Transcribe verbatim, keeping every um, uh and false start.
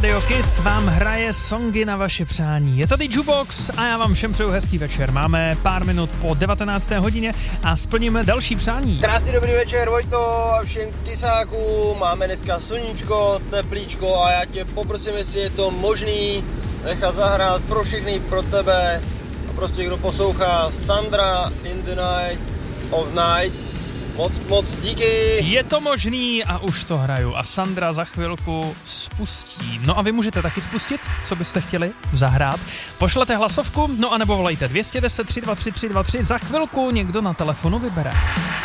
Radio Kiss vám hraje songy na vaše přání. Je tady Jukebox a já vám všem přeju hezký večer. Máme pár minut po devatenácté hodině a splníme další přání. Krásný dobrý večer, Vojto a všem kysákům. Máme dneska sluníčko, teplíčko a já tě poprosím, jestli je to možný nechat zahrát pro všechny, pro tebe a prostě kdo poslouchá Sandra in the Night of Night. Moc, moc díky. Je to možný a už to hraju a Sandra za chvilku spustí. No a vy můžete taky spustit, co byste chtěli zahrát. Pošlete hlasovku, no a nebo volejte dvě jedna deset, tři dva tři, tři dva tři. Za chvilku někdo na telefonu vybere.